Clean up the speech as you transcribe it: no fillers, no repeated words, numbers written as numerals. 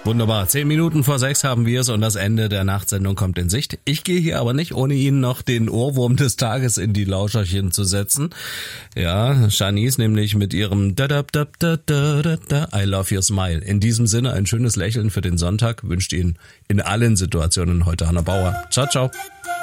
Wunderbar. 10 Minuten vor 6 haben wir es und das Ende der Nachtsendung kommt in Sicht. Ich gehe hier aber nicht, ohne Ihnen noch den Ohrwurm des Tages in die Lauscherchen zu setzen. Ja, Shanice nämlich mit ihrem da-da-da-da-da-da-da I love your smile. In diesem Sinne ein schönes Lächeln für den Sonntag. Wünscht Ihnen in allen Situationen heute Hanna Bauer. Ciao, ciao.